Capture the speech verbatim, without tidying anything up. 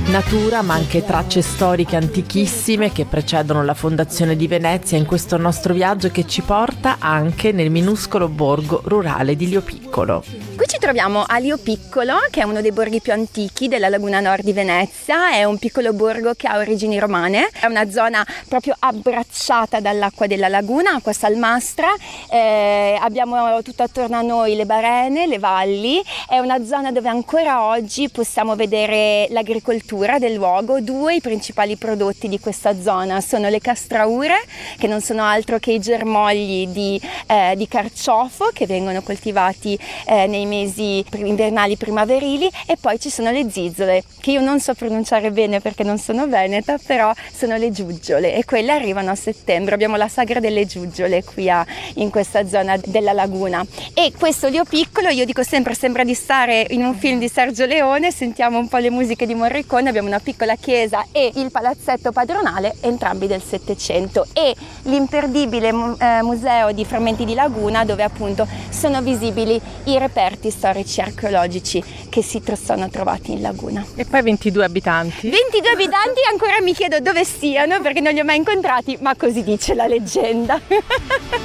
Natura, ma anche tracce storiche antichissime che precedono la fondazione di Venezia in questo nostro viaggio che ci porta anche nel minuscolo borgo rurale di Liopiccolo. Qui ci troviamo a Liopiccolo, che è uno dei borghi più antichi della laguna nord di Venezia. È un piccolo borgo che ha origini romane, è una zona proprio abbracciata dall'acqua della laguna, acqua salmastra. Eh, abbiamo tutto attorno a noi le barene, le valli. È una zona dove ancora oggi possiamo vedere l'agricoltura del luogo. Due i principali prodotti di questa zona sono le castraure, che non sono altro che i germogli di, eh, di carciofo che vengono coltivati eh, nei mesi invernali primaverili, e poi ci sono le zizzole, che io non so pronunciare bene perché non sono veneta, però sono le giuggiole, e quelle arrivano a settembre. Abbiamo la sagra delle giuggiole qui a, in questa zona della laguna. E questo Liopiccolo, io dico sempre, sembra di stare in un film di Sergio Leone. Sentiamo un po' le musiche di Morricone. Abbiamo una piccola chiesa e il palazzetto padronale, entrambi del Settecento, e l'imperdibile eh, museo di frammenti di laguna, dove appunto sono visibili i reperti storici e archeologici che si sono trovati in laguna. E poi ventidue abitanti? ventidue abitanti, ancora mi chiedo dove siano perché non li ho mai incontrati, ma così dice la leggenda.